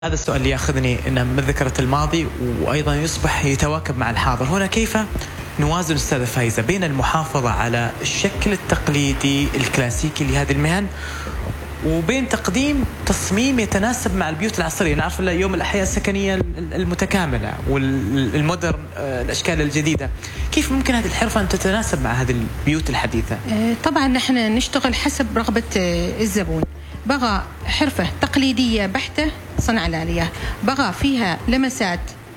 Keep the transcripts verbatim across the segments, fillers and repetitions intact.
هذا السؤال اللي ياخذني إن من ذكرت الماضي وأيضا يصبح يتواكب مع الحاضر. هنا كيف نوازن أستاذة فايزة بين المحافظة على الشكل التقليدي الكلاسيكي لهذه المهن وبين تقديم تصميم يتناسب مع البيوت العصرية؟ نعرف اليوم الأحياء السكنية المتكاملة والمودرن، الأشكال الجديدة، كيف ممكن هذه الحرفة أن تتناسب مع هذه البيوت الحديثة؟ طبعا نحن نشتغل حسب رغبة الزبون. بغى حرفة تقليدية بحتة صنع الآلية، بغى فيها لمسات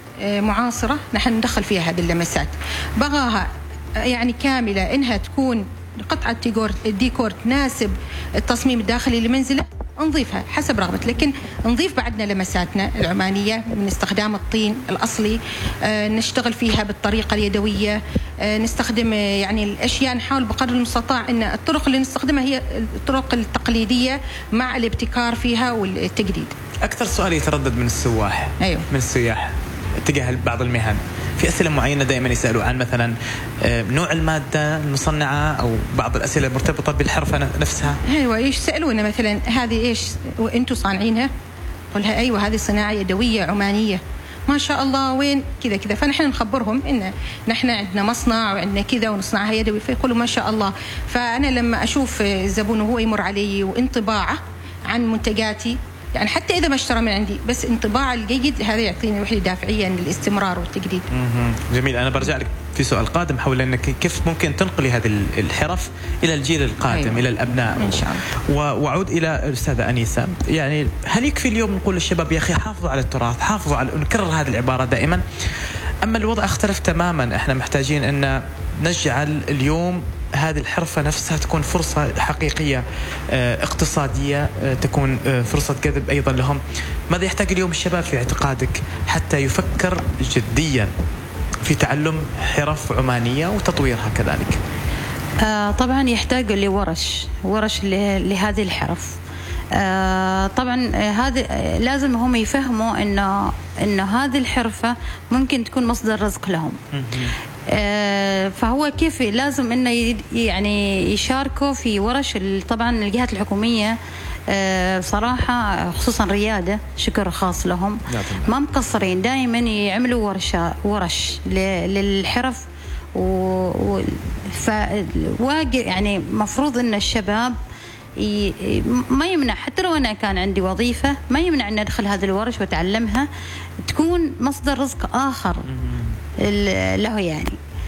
معاصرة نحن ندخل فيها هذه اللمسات، بغاها يعني كاملة إنها تكون قطعة ديكور, الديكور تناسب التصميم الداخلي لمنزله نضيفها حسب رغبته، لكن نضيف بعدنا لمساتنا العمانية من استخدام الطين الأصلي، آه نشتغل فيها بالطريقة اليدوية، آه نستخدم يعني الأشياء، نحاول بقدر المستطاع أن الطرق اللي نستخدمها هي الطرق التقليدية مع الابتكار فيها والتجديد. أكثر سؤال يتردد من السواح أيوه. من السياح اتجاه بعض المهن، في أسئلة معينة دائما يسألوا عن مثلا نوع المادة المصنعة أو بعض الأسئلة المرتبطة بالحرفة نفسها. أيوة، إيش سألونا مثلا هذه إيش وأنتوا صانعينها؟ قلها أيوة هذه صناعة يدوية عمانية ما شاء الله، وين كذا كذا، فنحن نخبرهم إن نحن عندنا مصنع وعندنا كذا ونصنعها يدوي، فيقولوا ما شاء الله. فأنا لما أشوف الزبون وهو يمر علي وانطباعه عن منتجاتي، يعني حتى إذا ما اشترى من عندي بس انطباع الجيد هذا يعطيني وحدة دافعية للاستمرار والتجديد. جميل. أنا برجع لك في سؤال قادم حول أنك كيف ممكن تنقلي هذه الحرف إلى الجيل القادم. أيوة. إلى الأبناء إن شاء الله. وأعود إلى الأستاذة أنيسة، يعني هل يكفي اليوم نقول للشباب يا أخي حافظوا على التراث، حافظوا على، نكرر هذه العبارة دائما، أما الوضع اختلف تماما؟ إحنا محتاجين أن نجعل اليوم هذه الحرفة نفسها تكون فرصة حقيقية اقتصادية، تكون فرصة جذب أيضا لهم. ماذا يحتاج اليوم الشباب في اعتقادك حتى يفكر جديا في تعلم حرف عمانية وتطويرها كذلك؟ آه طبعا يحتاج لورش ورش لهذه الحرف. آه طبعا هذا لازم هم يفهموا انه انه هذه الحرفة ممكن تكون مصدر رزق لهم. آه فهو كيف لازم انه يعني يشاركوا في ورش. طبعا الجهات الحكومية آه صراحة خصوصا الريادة شكر خاص لهم، ما مقصرين، دائما يعملوا ورشة ورش للحرف، و فواجب يعني مفروض ان الشباب ما يمنع، حتى لو أنا كان عندي وظيفة ما يمنع أن أدخل هذه الورش وأتعلمها، تكون مصدر رزق آخر له يعني.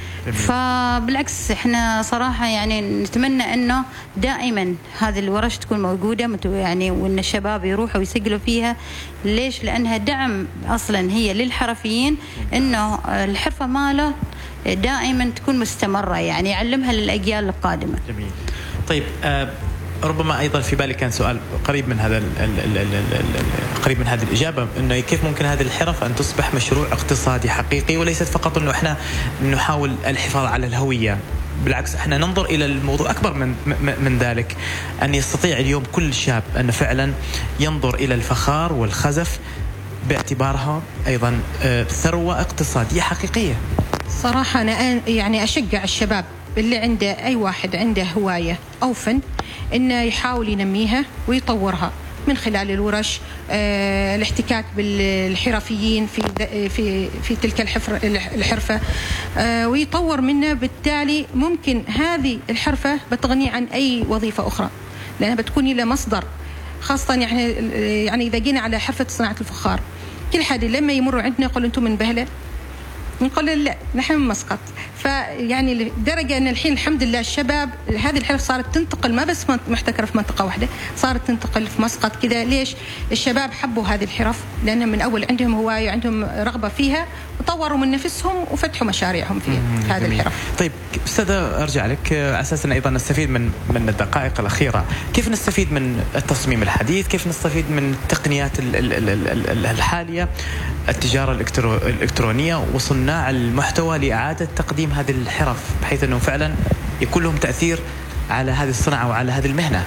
فبالعكس احنا صراحة يعني نتمنى أنه دائما هذه الورش تكون موجودة يعني، وأن الشباب يروحوا ويسجلوا فيها. ليش؟ لأنها دعم أصلا هي للحرفيين، أنه الحرفة ماله دائما تكون مستمرة، يعني يعلمها للأجيال القادمة. جميل. طيب آه ربما أيضا في بالي كان سؤال قريب من هذا ال ال ال ال ال قريب من هذه الإجابة، إنه كيف ممكن هذه الحرف أن تصبح مشروع اقتصادي حقيقي، وليست فقط إنه إحنا نحاول الحفاظ على الهوية، بالعكس إحنا ننظر إلى الموضوع أكبر من من ذلك، أن يستطيع اليوم كل شاب أن فعلا ينظر إلى الفخار والخزف باعتبارها أيضا ثروة اقتصادية حقيقية. صراحة أنا يعني أشجع الشباب اللي عنده أي واحد عنده هواية أو فن إنه يحاول ينميها ويطورها من خلال الورش، آه، الاحتكاك بالحرفيين في في في تلك الحرفة، آه، ويطور منها. بالتالي ممكن هذه الحرفة بتغني عن أي وظيفة أخرى، لأنها بتكون لها مصدر، خاصة يعني يعني إذا جينا على حرفة صناعة الفخار، كل حد لما يمر عندنا يقول أنتم من بهلة، نقول لا نحن من مسقط. فيعني لدرجة أن الحين الحمد لله الشباب هذه الحرف صارت تنتقل، ما بس محتكرة في منطقة واحدة، صارت تنتقل في مسقط كذا. ليش؟ الشباب حبوا هذه الحرف لأنهم من أول عندهم هواية وعندهم رغبة فيها، وطوروا من نفسهم وفتحوا مشاريعهم في هذه الحرف. طيب أستاذة أرجع لك على أساس أن أيضا نستفيد من من الدقائق الأخيرة، كيف نستفيد من التصميم الحديث؟ كيف نستفيد من التقنيات الحالية، التجارة الإلكترونية وصناع المحتوى لإعادة تقديم هذه الحرف بحيث أنه فعلا يكون لهم تأثير على هذه الصناعة وعلى هذه المهنة؟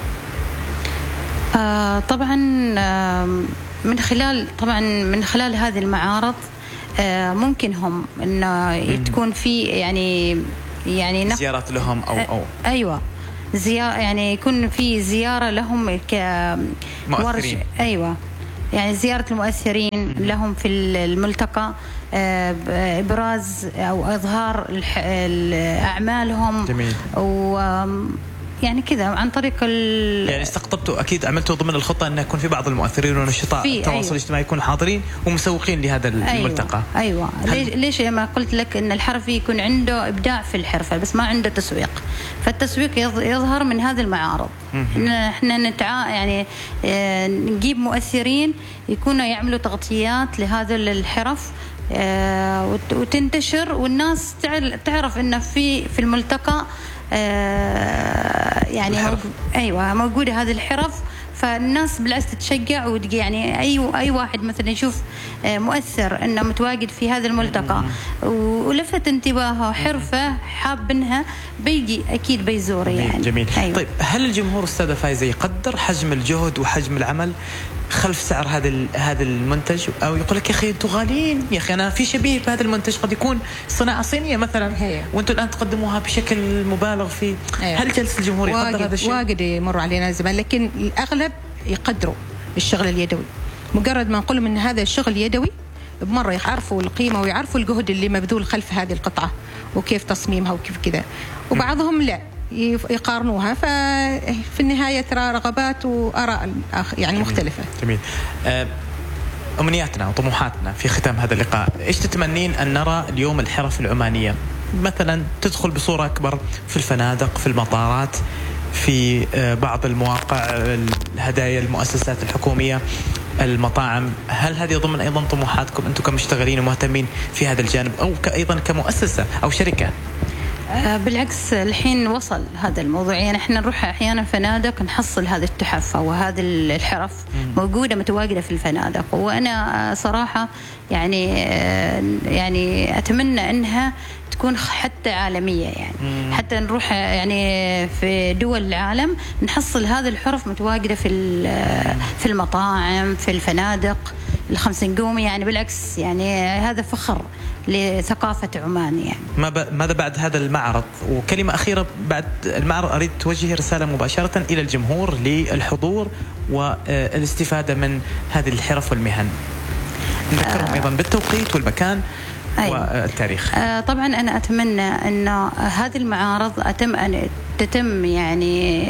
آه طبعا آه من خلال طبعا من خلال هذه المعارض آه ممكن هم انه تكون في يعني يعني زيارات لهم او او ايوه زيارة، يعني يكون في زيارة لهم كورش. مؤثرين. ايوه يعني زيارة المؤثرين لهم في الملتقى، إبراز أو إظهار أعمالهم. جميل. و يعني كذا عن طريق ال... يعني استقطبتوا أكيد، عملتوا ضمن الخطة أن يكون في بعض المؤثرين ونشطاء التواصل أيوة. الاجتماعي يكونوا حاضرين ومسوقين لهذا الملتقى. أيوة, أيوة. ليش, ليش ما قلت لك أن الحرفي يكون عنده إبداع في الحرفة بس ما عنده تسويق، فالتسويق يظهر من هذه المعارض. إحنا نتع يعني نجيب مؤثرين يكونوا يعملوا تغطيات لهذا الحرف وتنتشر، والناس تعرف أن في في الملتقى يعني موجود ايوه موجوده هذه الحرف، فالناس بالعكس تتشجع وتجي. يعني اي اي واحد مثلا يشوف مؤثر انه متواجد في هذا الملتقى ولفت انتباهه حرفه حاب انها بيجي اكيد بيزور. يعني جميل. أيوة. طيب هل الجمهور استاذه فايزه يقدر حجم الجهد وحجم العمل خلف سعر هذا هذا المنتج، او يقول لك يا اخي انتم غاليين، يا اخي انا في شبيه بهذا المنتج قد يكون صناعه صينيه مثلا وانتم الان تقدموها بشكل مبالغ فيه. هي. هل جلس الجمهور يقدر هذا الشيء؟ واجد يمر علينا زمان، لكن الاغلب يقدروا الشغل اليدوي. مجرد ما نقول لهم ان هذا الشغل يدوي بمره يعرفوا القيمه ويعرفوا الجهد اللي مبذول خلف هذه القطعه وكيف تصميمها وكيف كذا. وبعضهم لا يقارنوها، ففي النهاية ترى رغبات وآراء يعني جميل. مختلفة. جميل. أمنياتنا وطموحاتنا في ختام هذا اللقاء، إيش تتمنين أن نرى اليوم الحرف العمانية مثلا تدخل بصورة أكبر في الفنادق، في المطارات، في بعض المواقع، الهدايا المؤسسات الحكومية، المطاعم؟ هل هذه ضمن أيضا طموحاتكم أنتم كمشتغلين ومهتمين في هذا الجانب، أو أيضا كمؤسسة أو شركة؟ بالعكس الحين وصل هذا الموضوع. يعني احنا نروح احيانا فنادق نحصل هذه التحف او هذه الحرف موجوده متواجده في الفنادق، وانا صراحه يعني يعني اتمنى انها تكون حتى عالميه، يعني مم. حتى نروح يعني في دول العالم نحصل هذه الحرف متواجده في في المطاعم، في الفنادق، الخمس نجوم. يعني بالعكس يعني هذا فخر لثقافة عمان. يعني ما ب... ماذا بعد هذا المعرض؟ وكلمة أخيرة بعد المعرض، أريد توجه رسالة مباشرة إلى الجمهور للحضور والاستفادة من هذه الحرف والمهن. نذكرهم آه أيضا بالتوقيت والمكان. أيوة. والتاريخ. آه طبعا أنا أتمنى أن هذه المعارض أتم أن تتم يعني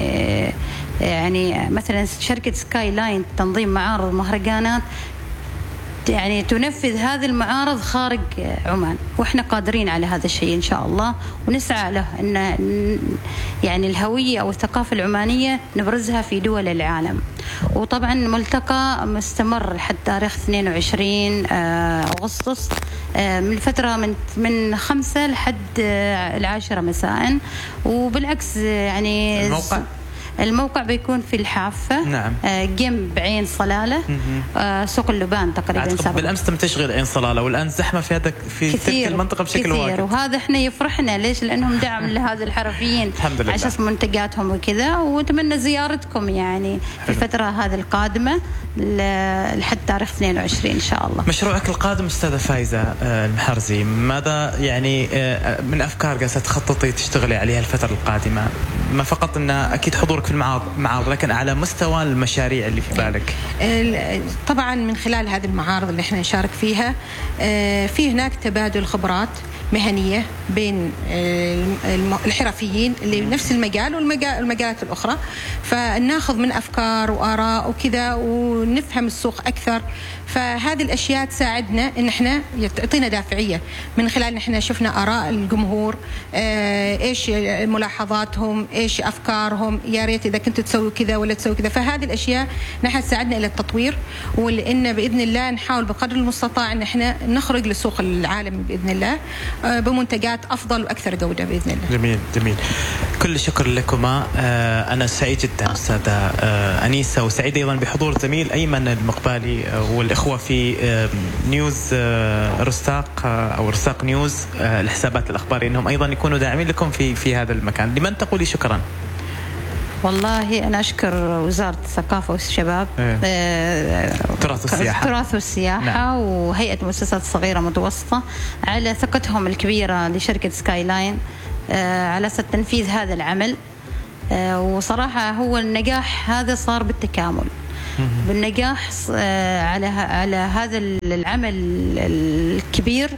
يعني مثلا شركة سكاي لاين تنظيم معارض مهرجانات يعني تنفذ هذه المعارض خارج عمان، واحنا قادرين على هذا الشيء ان شاء الله، ونسعى له ان يعني الهويه او الثقافه العمانيه نبرزها في دول العالم. وطبعا ملتقى مستمر حتى تاريخ اثنين وعشرين أغسطس، من فترة من من خمسة لحد العاشرة مساء. وبالعكس يعني الموقع الموقع بيكون في الحافة. نعم. جنب عين صلالة، آه سوق اللبان تقريبا. بالأمس تم تشغيل عين صلالة والآن زحمة في هذا في تلك المنطقة بشكل واقع، وهذا احنا يفرحنا. ليش؟ لأنهم دعم لهذا الحرفيين عشان منتجاتهم وكذا. ونتمنى زيارتكم يعني في الفترة هذه القادمة لحد تاريخ اثنين وعشرين إن شاء الله. مشروعك القادم أستاذة فايزة المحرزي، ماذا يعني من أفكار قاعدة تخططي تشتغلي عليها الفترة القادمة؟ ما فقط أن أكيد حضورك في المعارض، لكن على مستوى المشاريع اللي في بالك. طبعا من خلال هذه المعارض اللي احنا نشارك فيها في هناك تبادل خبرات مهنية بين الحرفيين اللي نفس المجال والمجالات الأخرى، فناخذ من أفكار وآراء وكذا ونفهم السوق أكثر. فهذه الأشياء تساعدنا إن إحنا تعطينا دافعية من خلال إن إحنا شفنا آراء الجمهور، إيش ملاحظاتهم، إيش أفكارهم، يا ريت إذا كنت تسوي كذا ولا تسوي كذا. فهذه الأشياء نحن تساعدنا إلى التطوير، ولأن بإذن الله نحاول بقدر المستطاع إن إحنا نخرج لسوق العالم بإذن الله بمنتجات أفضل وأكثر جودة بإذن الله. جميل جميل. كل الشكر لكما. أنا سعيد جدا أستاذة أنيسة، وسعيد أيضا بحضور زميل أيمن المقبالي والإخوة في نيوز رستاق أو رستاق نيوز، الحسابات الأخبارية، إنهم أيضا يكونوا داعمين لكم في في هذا المكان. لمن تقولي شكرا؟ والله أنا أشكر وزارة الثقافة والشباب، تراث والسياحة تراث والسياحة نعم. وهيئة مؤسسات صغيرة متوسطة على ثقتهم الكبيرة لشركة سكاي لاين على أساس تنفيذ هذا العمل. وصراحة هو النجاح هذا صار بالتكامل. بالنجاح على على هذا العمل الكبير،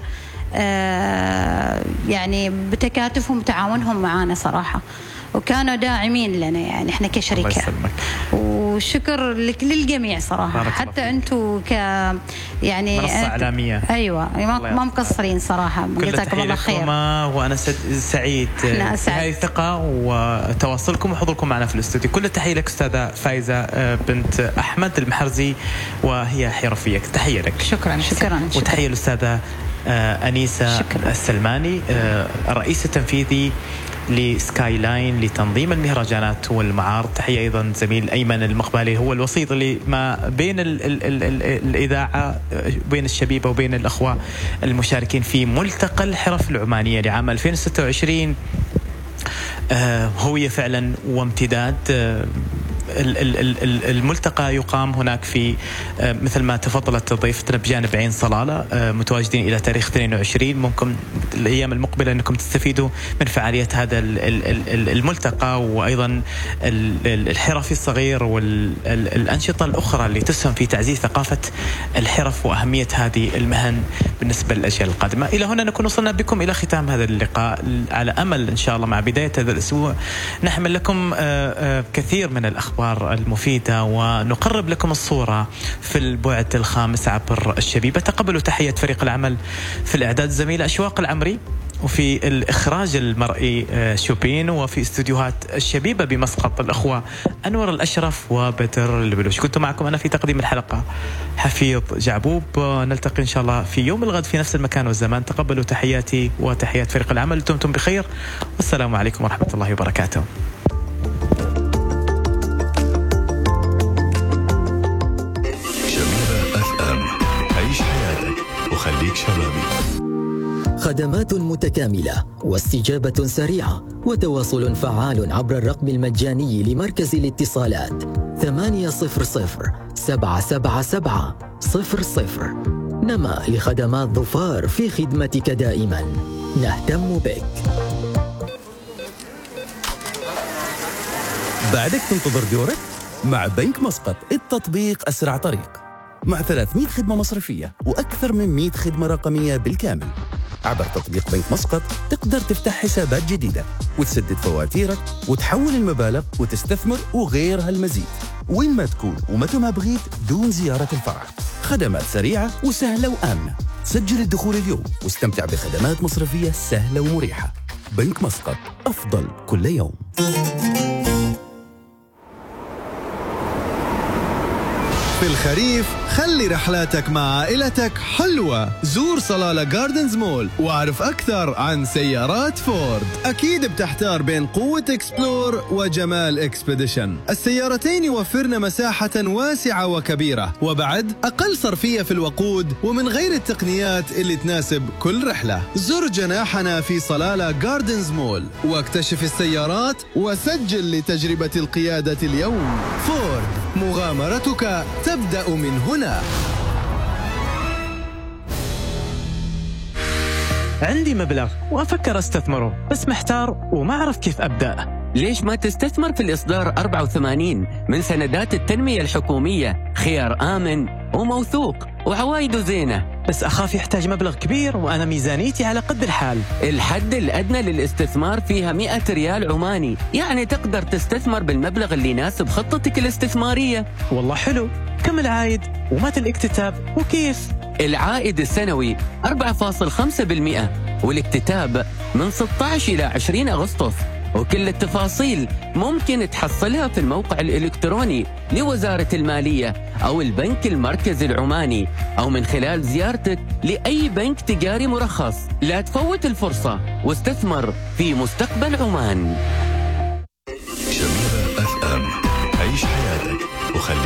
يعني بتكاتفهم وتعاونهم معنا صراحة، وكانوا داعمين لنا يعني احنا كشركة. وشكر لك للجميع صراحة، حتى انتم ك يعني منصة إعلامية. ايوه ما مقصرين صراحة. جزاكم الله خير. وانا سعيد بهذه الثقة وتواصلكم وحضوركم معنا في الاستوديو. كل التحية لك استاذة فايزة بنت احمد المحرزي، وهي حرفية. تحية لك. شكرا شكرا. وتحية للاستاذة أنيسة شكرا. السلماني، الرئيس التنفيذي لسكاي لاين لتنظيم المهرجانات والمعارض. تحية أيضا زميل أيمن المقبالي، هو الوسيط اللي ما بين ال ال ال ال الإذاعة، بين الشبيبة وبين الأخوة المشاركين في ملتقى الحرف العمانية لعام ألفين وستة وعشرين. هوية فعلا وامتداد. الملتقى يقام هناك في مثل ما تفضلت ضيفتنا بجانب عين صلالة، متواجدين إلى تاريخ اثنين وعشرين. ممكن الأيام المقبلة أنكم تستفيدوا من فعاليات هذا الملتقى، وأيضا الحرفي الصغير والأنشطة الأخرى اللي تسهم في تعزيز ثقافة الحرف وأهمية هذه المهن بالنسبة للأجيال القادمة. إلى هنا نكون وصلنا بكم إلى ختام هذا اللقاء، على أمل إن شاء الله مع بداية هذا الأسبوع نحمل لكم كثير من الأخبار المفيدة، ونقرب لكم الصورة في البعد الخامس عبر الشبيبة. تقبلوا تحية فريق العمل في الإعداد الزميلة أشواق العمري، وفي الإخراج المرئي شوبين، وفي استوديوهات الشبيبة بمسقط الأخوة أنور الأشرف وبدر البلوش. كنت معكم أنا في تقديم الحلقة حفيظ جعبوب. نلتقي إن شاء الله في يوم الغد في نفس المكان والزمان. تقبلوا تحياتي وتحيات فريق العمل. دمتم بخير، والسلام عليكم ورحمة الله وبركاته. عيش حياتك وخليك شبابي. خدمات متكاملة واستجابة سريعة وتواصل فعال عبر الرقم المجاني لمركز الاتصالات ثمانية صفر صفر سبعة سبعة سبعة صفر صفر. نما لخدمات ظفار في خدمتك دائما، نهتم بك. بعدك تنتظر دورك؟ مع بنك مسقط التطبيق أسرع طريق، مع ثلاثمئة خدمة مصرفية وأكثر من مئة خدمة رقمية بالكامل. عبر تطبيق بنك مسقط تقدر تفتح حسابات جديدة وتسدد فواتيرك وتحول المبالغ وتستثمر وغيرها المزيد، وين ما تكون ومتى ما بغيت دون زيارة الفرع. خدمات سريعة وسهلة وآمنة. سجل الدخول اليوم واستمتع بخدمات مصرفية سهلة ومريحة. بنك مسقط، أفضل كل يوم. في الخريف خلي رحلاتك مع عائلتك حلوة. زور صلالة جاردنز مول واعرف أكثر عن سيارات فورد. أكيد بتحتار بين قوة إكسبلور وجمال إكسبيديشن. السيارتين يوفرن مساحة واسعة وكبيرة، وبعد أقل صرفية في الوقود، ومن غير التقنيات اللي تناسب كل رحلة. زر جناحنا في صلالة جاردنز مول واكتشف السيارات وسجل لتجربة القيادة اليوم. فورد، مغامرتك تبدأ من هنا. عندي مبلغ وأفكر استثمره، بس محتار وما أعرف كيف أبدأ. ليش ما تستثمر في الإصدار أربعة وثمانين من سندات التنمية الحكومية؟ خيار آمن وموثوق وعوائده زينة. بس أخاف يحتاج مبلغ كبير وأنا ميزانيتي على قد الحال. الحد الأدنى للاستثمار فيها مئة ريال عماني، يعني تقدر تستثمر بالمبلغ اللي يناسب خطتك الاستثمارية. والله حلو. كم العائد ومتى الاكتتاب وكيف؟ العائد السنوي أربعة فاصلة خمسة بالمئة والاكتتاب من ستة عشر إلى عشرين أغسطس. وكل التفاصيل ممكن تحصلها في الموقع الإلكتروني لوزارة المالية أو البنك المركزي العماني، أو من خلال زيارتك لأي بنك تجاري مرخص. لا تفوت الفرصة واستثمر في مستقبل عمان. شبيبة أف أم، عيش حياتك وخليك